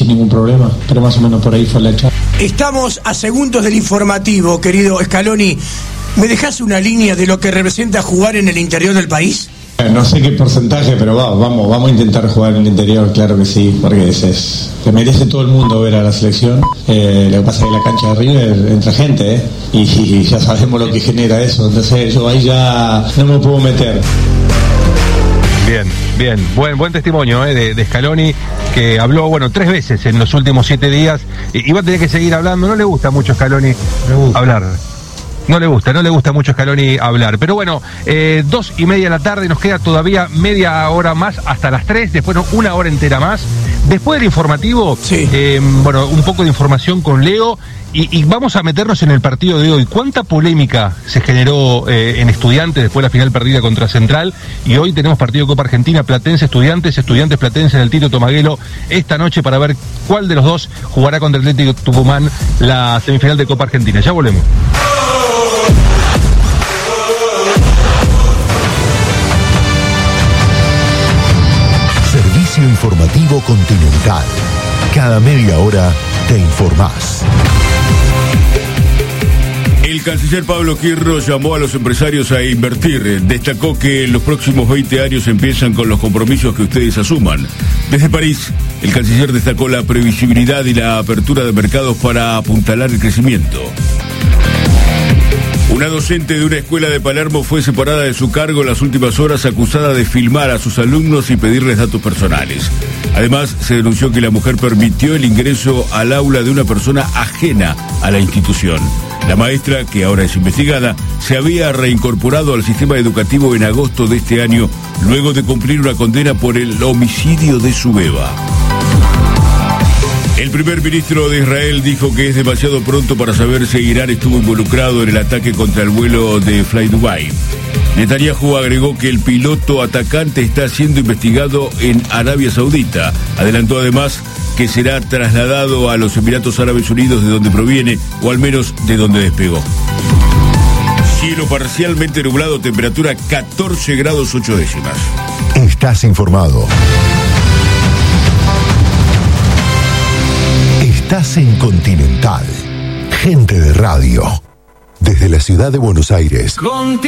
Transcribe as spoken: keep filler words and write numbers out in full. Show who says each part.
Speaker 1: sin ningún problema, pero más o menos por ahí fue la charla.
Speaker 2: Estamos a segundos del informativo, querido Scaloni. ¿Me dejás una línea de lo que representa jugar en el interior del país?
Speaker 1: No sé qué porcentaje, pero va, vamos, vamos a intentar jugar en el interior, claro que sí, porque es, es que merece todo el mundo ver a la selección. Eh, lo que pasa es que la cancha de River entra gente, ¿eh? y, y ya sabemos lo que genera eso, entonces yo ahí ya no me puedo meter.
Speaker 3: Bien, bien, buen buen testimonio eh, de, de Scaloni, que habló, bueno, tres veces en los últimos siete días, y, y va a tener que seguir hablando. No le gusta mucho a Scaloni hablar. No le gusta, no le gusta mucho a Scaloni hablar. Pero bueno, eh, dos y media de la tarde, nos queda todavía media hora más hasta las tres, después no, una hora entera más. Después del informativo,
Speaker 2: sí.
Speaker 3: eh, bueno, un poco de información con Leo, y, y vamos a meternos en el partido de hoy. ¿Cuánta polémica se generó eh, en Estudiantes después de la final perdida contra Central? Y hoy tenemos partido de Copa Argentina, Platense, Estudiantes, Estudiantes, Platense en el Tito Tomaguelo esta noche, para ver cuál de los dos jugará contra el Atlético Tucumán la semifinal de Copa Argentina. Ya volvemos.
Speaker 4: Servicio Informativo Continental. Cada media hora te informás.
Speaker 5: El canciller Pablo Quirro llamó a los empresarios a invertir. Destacó que en los próximos veinte años empiezan con los compromisos que ustedes asuman. Desde París, el canciller destacó la previsibilidad y la apertura de mercados para apuntalar el crecimiento. Una docente de una escuela de Palermo fue separada de su cargo en las últimas horas, acusada de filmar a sus alumnos y pedirles datos personales. Además, se denunció que la mujer permitió el ingreso al aula de una persona ajena a la institución. La maestra, que ahora es investigada, se había reincorporado al sistema educativo en agosto de este año, luego de cumplir una condena por el homicidio de su beba. El primer ministro de Israel dijo que es demasiado pronto para saber si Irán estuvo involucrado en el ataque contra el vuelo de Fly Dubai. Netanyahu agregó que el piloto atacante está siendo investigado en Arabia Saudita. Adelantó además que será trasladado a los Emiratos Árabes Unidos, de donde proviene, o al menos de donde despegó. Cielo parcialmente nublado, temperatura catorce grados ocho décimas.
Speaker 4: Estás informado. Estás en Continental. Gente de radio. Desde la ciudad de Buenos Aires.